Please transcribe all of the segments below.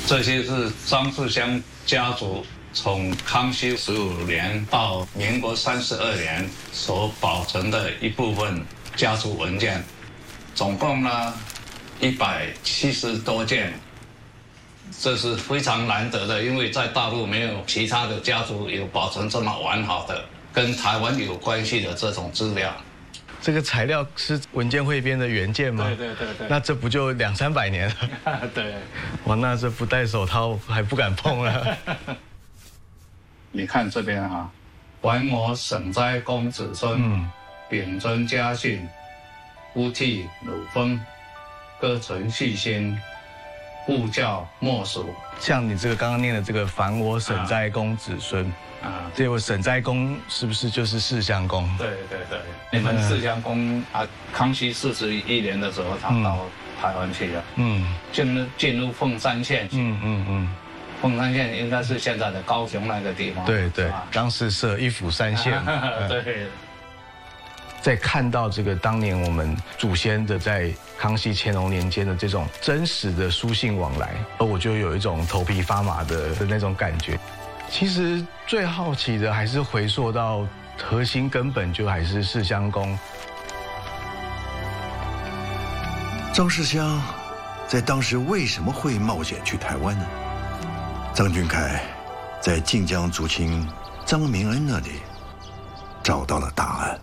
这些是张世香家族从康熙15年到民国32年所保存的一部分家族文件，总共呢170多件。这是非常难得的，因为在大陆没有其他的家族有保存这么完好的跟台湾有关系的这种资料。 这个材料是文件汇编的原件吗？ 对。 那这不就200-300年了？ 对。 哇，那这不戴手套还不敢碰了。 你看这边啊，还我省斋公子孙，秉尊家训，勿替鲁风，歌存续心。勿教莫属。 像你这个刚刚念的这个“凡我沈斋公子孙”啊，这位沈斋公是不是就是世香公？ 对，你们世香公啊，康熙41年的时候，他到台湾去了，进入凤山县，凤山县应该是现在的高雄那个地方， 对，当时设一府3县， 对。 在看到这个当年我们祖先的在康熙、乾隆年间的这种真实的书信往来，我就有一种头皮发麻的那种感觉。其实最好奇的还是回溯到核心根本就还是世香公。 张世香在当时为什么会冒险去台湾呢？张君凯在晋江族亲张明恩那里找到了答案。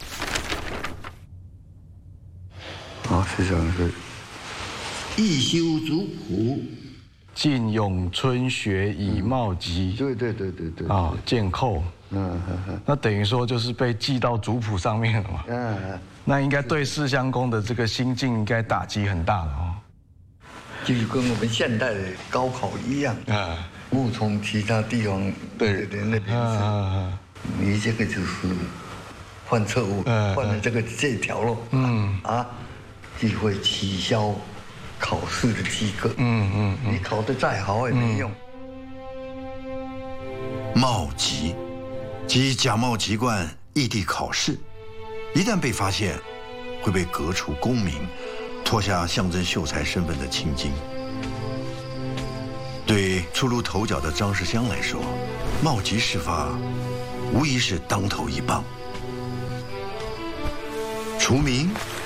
世香是一修族谱， 晋永春学以茂籍。 对。 啊，建寇。那等于说就是被记到族谱上面了嘛。那应该对世香公的这个心境应该打击很大了哦。 就是跟我们现代的高考一样，不从其他地方对那边是，你这个就是犯错误，犯了这条路，就会取消考试的资格。你考得再好也没用。 茂籍，即假冒籍贯异地考试，一旦被发现，会被革除功名，脱下象征秀才身份的青巾。对初露头角的张世香来说，茂籍事发，无疑是当头一棒。除名